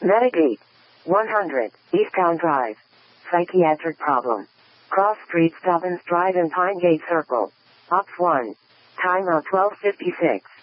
Metagate. 100, Easttown Drive. Psychiatric problem. Cross Street Stubbins Drive in Pine Gate Circle. Ops 1. Timeout 12:56.